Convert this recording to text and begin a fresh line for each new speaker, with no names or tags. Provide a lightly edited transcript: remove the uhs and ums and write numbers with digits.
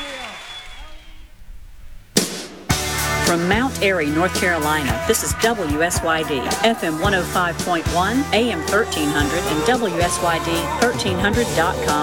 From Mount Airy, North Carolina, this is WSYD, FM 105.1, AM 1300, and WSYD1300.com.